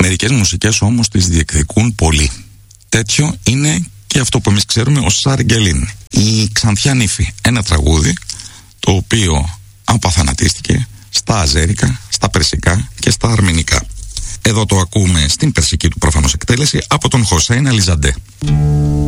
Μερικές μουσικές όμως τις διεκδικούν πολύ. Τέτοιο είναι και αυτό που εμείς ξέρουμε ως Σαργκελίν. Η Ξανθιά Νύφη, ένα τραγούδι το οποίο απαθανατίστηκε στα αζέρικα, στα περσικά και στα αρμενικά. Εδώ το ακούμε στην περσική του προφανώς εκτέλεση από τον Χωσέιν Αλιζαντέ.